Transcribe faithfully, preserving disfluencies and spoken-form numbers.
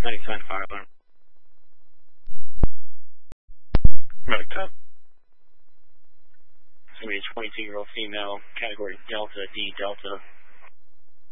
ninety sign fire alarm. Medic ten. It's going to be a twenty-two-year-old female, category Delta, D Delta,